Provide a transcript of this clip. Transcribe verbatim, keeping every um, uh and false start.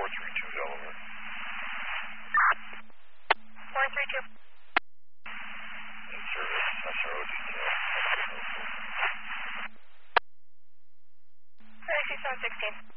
four three two Delaware. four three two. In service, S R O detail. thirty-six one sixteen.